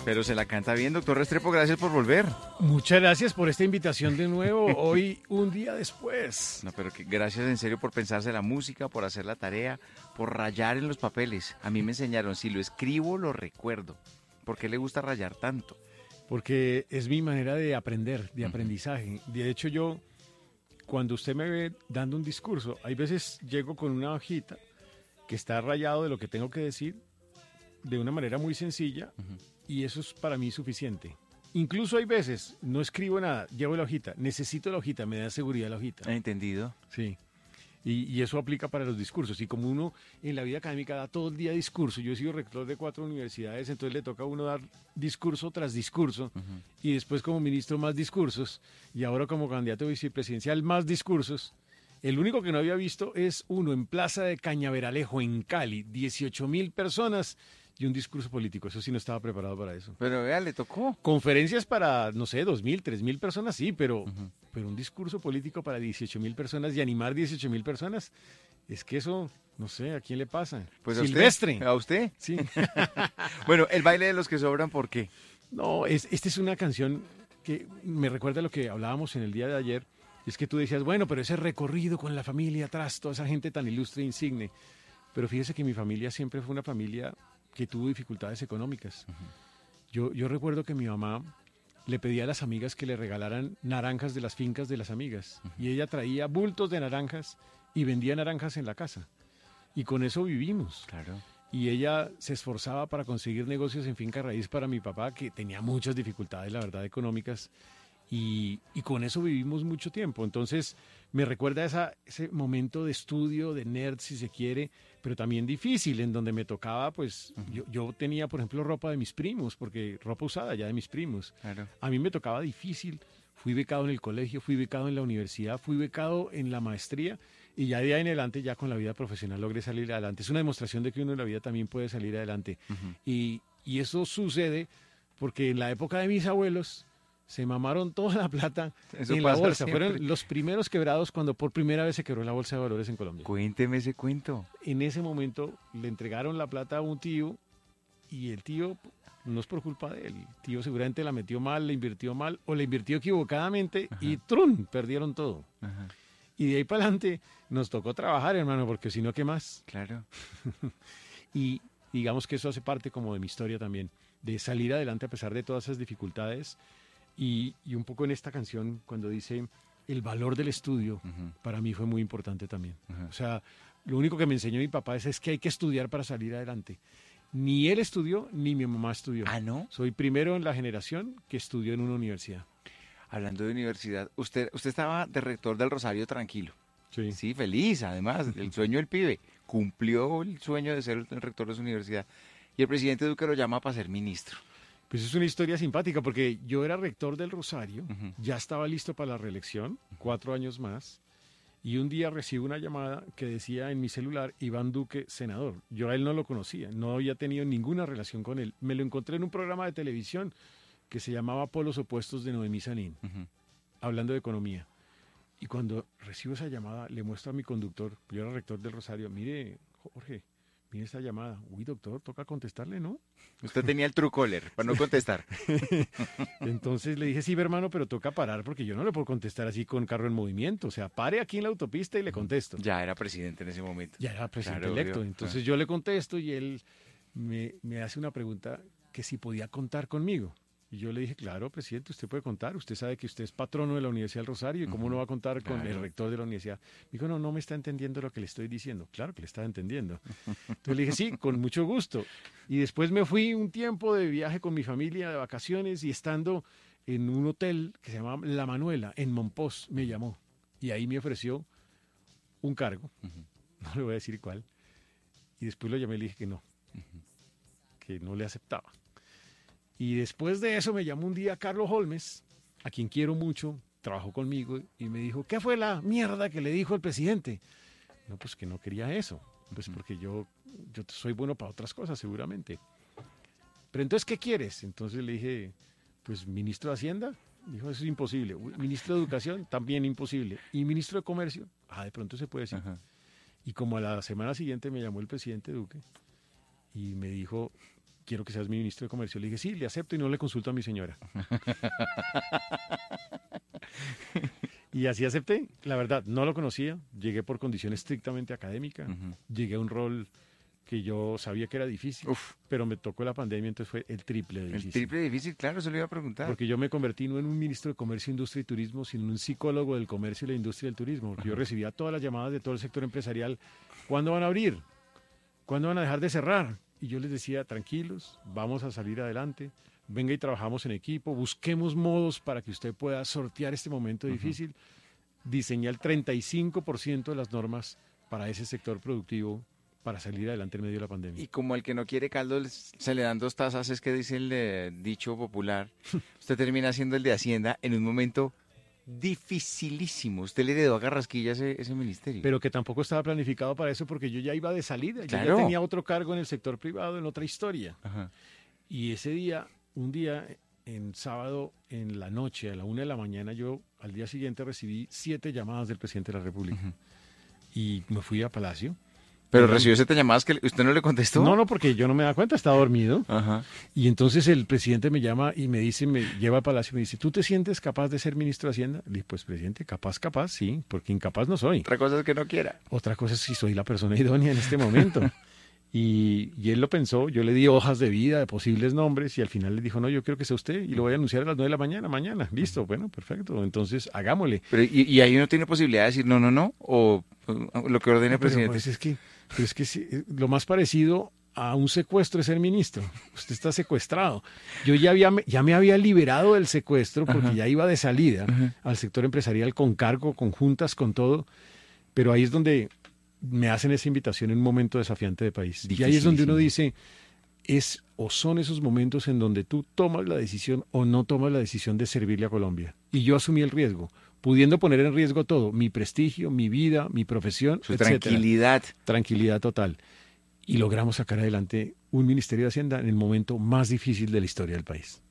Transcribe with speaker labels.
Speaker 1: Pero se la canta bien, doctor Restrepo, gracias por volver.
Speaker 2: Muchas gracias por esta invitación de nuevo, hoy un día después.
Speaker 1: No, pero que gracias en serio por pensarse la música, por hacer la tarea, por rayar en los papeles. A mí me enseñaron, si lo escribo, lo recuerdo. ¿Por qué le gusta rayar tanto?
Speaker 2: Porque es mi manera de aprender, de aprendizaje. De hecho, yo, cuando usted me ve dando un discurso, hay veces llego con una hojita que está rayado de lo que tengo que decir de una manera muy sencilla y eso es para mí suficiente. Incluso hay veces, no escribo nada, llevo la hojita, necesito la hojita, me da seguridad la hojita.
Speaker 1: ¿Ha entendido?
Speaker 2: Sí. Y eso aplica para los discursos. Y como uno en la vida académica da todo el día discurso, yo he sido rector de 4 universidades, entonces le toca a uno dar discurso tras discurso, y después como ministro más discursos, y ahora como candidato vicepresidencial más discursos. El único que no había visto es uno en Plaza de Cañaveralejo, en Cali, 18.000 personas y un discurso político. Eso sí no estaba preparado para eso.
Speaker 1: Pero vea, le tocó.
Speaker 2: Conferencias para, no sé, 2.000, 3.000 personas, sí, pero un discurso político para 18.000 personas y animar 18.000 personas, es que eso, no sé, ¿a quién le pasa?
Speaker 1: Pues
Speaker 2: Silvestre.
Speaker 1: ¿A usted?
Speaker 2: Sí.
Speaker 1: Bueno, el baile de los que sobran, ¿por qué?
Speaker 2: No, esta es una canción que me recuerda a lo que hablábamos en el día de ayer. Es que tú decías, bueno, pero ese recorrido con la familia atrás, toda esa gente tan ilustre e insigne. Pero fíjese que mi familia siempre fue una familia que tuvo dificultades económicas. Yo recuerdo que mi mamá le pedía a las amigas que le regalaran naranjas de las fincas de las amigas. Y ella traía bultos de naranjas y vendía naranjas en la casa. Y con eso vivimos.
Speaker 1: Claro.
Speaker 2: Y ella se esforzaba para conseguir negocios en finca raíz para mi papá, que tenía muchas dificultades, la verdad, económicas. Y con eso vivimos mucho tiempo. Entonces me recuerda ese momento de estudio, de nerd si se quiere, pero también difícil, en donde me tocaba, pues yo tenía, por ejemplo, ropa de mis primos, porque ropa usada ya de mis primos.
Speaker 1: Claro.
Speaker 2: A mí me tocaba difícil. Fui becado en el colegio, fui becado en la universidad, fui becado en la maestría y ya de ahí en adelante, ya con la vida profesional logré salir adelante. Es una demostración de que uno en la vida también puede salir adelante. Y eso sucede porque en la época de mis abuelos se mamaron toda la plata
Speaker 1: Eso
Speaker 2: en la
Speaker 1: pasa
Speaker 2: bolsa.
Speaker 1: siempre.
Speaker 2: Fueron los primeros quebrados cuando por primera vez se quebró la bolsa de valores en Colombia.
Speaker 1: Cuénteme ese cuento.
Speaker 2: En ese momento le entregaron la plata a un tío y el tío, no es por culpa de él, el tío seguramente la metió mal, la invirtió mal o la invirtió equivocadamente y ¡trun! Perdieron todo.
Speaker 1: Ajá.
Speaker 2: Y de ahí para adelante nos tocó trabajar, hermano, porque si no, ¿qué más?
Speaker 1: Claro.
Speaker 2: Y digamos que eso hace parte como de mi historia también, de salir adelante a pesar de todas esas dificultades. Y un poco en esta canción, cuando dice el valor del estudio, para mí fue muy importante también. O sea, lo único que me enseñó mi papá es que hay que estudiar para salir adelante. Ni él estudió, ni mi mamá estudió.
Speaker 1: ¿Ah, no?
Speaker 2: Soy primero en la generación que estudió en una universidad.
Speaker 1: Hablando de universidad, usted estaba de rector del Rosario tranquilo.
Speaker 2: Sí.
Speaker 1: Sí, feliz, además, el sueño del pibe. Cumplió el sueño de ser el rector de su universidad. Y el presidente Duque lo llama para ser ministro.
Speaker 2: Pues es una historia simpática porque yo era rector del Rosario, ya estaba listo para la reelección, 4 años más, y un día recibo una llamada que decía en mi celular, Iván Duque, senador. Yo a él no lo conocía, no había tenido ninguna relación con él. Me lo encontré en un programa de televisión que se llamaba Polos Opuestos de Noemí Sanín, hablando de economía. Y cuando recibo esa llamada, le muestro a mi conductor, yo era rector del Rosario, mire, Jorge, mire esta llamada. Uy, doctor, toca contestarle, ¿no?
Speaker 1: Usted tenía el Truecaller para no contestar.
Speaker 2: Entonces le dije, sí, hermano, pero toca parar porque yo no le puedo contestar así con carro en movimiento. O sea, pare aquí en la autopista y le contesto.
Speaker 1: Ya era presidente en ese momento.
Speaker 2: Ya era presidente
Speaker 1: Claro,
Speaker 2: electo.
Speaker 1: obvio.
Speaker 2: Entonces yo le contesto y él me hace una pregunta que si podía contar conmigo. Y yo le dije, claro, presidente, usted puede contar. Usted sabe que usted es patrono de la Universidad del Rosario y cómo no va a contar con el rector de la universidad. Me dijo, no me está entendiendo lo que le estoy diciendo. Claro que le estaba entendiendo. Entonces le dije, sí, con mucho gusto. Y después me fui un tiempo de viaje con mi familia, de vacaciones, y estando en un hotel que se llamaba La Manuela, en Monpós, me llamó. Y ahí me ofreció un cargo, no le voy a decir cuál. Y después lo llamé y le dije que no le aceptaba. Y después de eso me llamó un día Carlos Holmes, a quien quiero mucho, trabajó conmigo y me dijo, ¿qué fue la mierda que le dijo el presidente? No, pues que no quería eso, pues porque yo soy bueno para otras cosas seguramente. Pero entonces, ¿qué quieres? Entonces le dije, pues ministro de Hacienda. Dijo, eso es imposible. Ministro de Educación, también imposible. ¿Y ministro de Comercio? De pronto se puede decir. Y como a la semana siguiente me llamó el presidente Duque y me dijo, quiero que seas mi ministro de Comercio. Le dije, sí, le acepto y no le consulto a mi señora. Y así acepté. La verdad, no lo conocía. Llegué por condición estrictamente académica. Llegué a un rol que yo sabía que era difícil, pero me tocó la pandemia, entonces fue el triple de difícil.
Speaker 1: El triple de difícil, claro, eso le iba a preguntar.
Speaker 2: Porque yo me convertí no en un ministro de Comercio, Industria y Turismo, sino en un psicólogo del comercio y la industria del turismo. Porque yo recibía todas las llamadas de todo el sector empresarial. ¿Cuándo van a abrir? ¿Cuándo van a dejar de cerrar? Y yo les decía, tranquilos, vamos a salir adelante. Venga y trabajamos en equipo, busquemos modos para que usted pueda sortear este momento difícil. Diseñé el 35% de las normas para ese sector productivo para salir adelante en medio de la pandemia.
Speaker 1: Y como el que no quiere caldo se le dan 2 tazas, es que dice el dicho popular, usted termina siendo el de Hacienda en un momento dificilísimo. Usted le heredó a Carrasquilla ese ministerio.
Speaker 2: Pero que tampoco estaba planificado para eso porque yo ya iba de salida.
Speaker 1: Claro.
Speaker 2: Yo ya tenía otro cargo en el sector privado, en otra historia.
Speaker 1: Ajá.
Speaker 2: Y ese día, un día, en sábado, en la noche, a la 1 de la mañana, yo al día siguiente recibí 7 llamadas del presidente de la República. Y me fui a Palacio.
Speaker 1: ¿Pero recibió 7 llamadas que usted no le contestó?
Speaker 2: No, porque yo no me da cuenta, estaba dormido.
Speaker 1: Ajá.
Speaker 2: Y entonces el presidente me llama y me dice, me lleva al Palacio y me dice, ¿tú te sientes capaz de ser ministro de Hacienda? Le dije, pues presidente, capaz, sí, porque incapaz no soy.
Speaker 1: Otra cosa es que no quiera.
Speaker 2: Otra cosa es si soy la persona idónea en este momento. Y él lo pensó, yo le di hojas de vida, de posibles nombres, y al final le dijo, no, yo quiero que sea usted, y lo voy a anunciar a las 9 de la mañana, mañana. Listo, bueno, perfecto, entonces hagámosle.
Speaker 1: Pero, ¿y ahí uno tiene posibilidad de decir no, o lo que ordene el presidente?
Speaker 2: Pues es que sí, lo más parecido a un secuestro es ser ministro. Usted está secuestrado. Yo ya me había liberado del secuestro porque ya iba de salida al sector empresarial con cargo, con juntas, con todo, pero ahí es donde me hacen esa invitación en un momento desafiante de país. Y ahí es donde uno dice, son esos momentos en donde tú tomas la decisión o no tomas la decisión de servirle a Colombia. Y yo asumí el riesgo, pudiendo poner en riesgo todo, mi prestigio, mi vida, mi profesión,
Speaker 1: su
Speaker 2: etcétera.
Speaker 1: Tranquilidad.
Speaker 2: Tranquilidad total. Y logramos sacar adelante un Ministerio de Hacienda en el momento más difícil de la historia del país.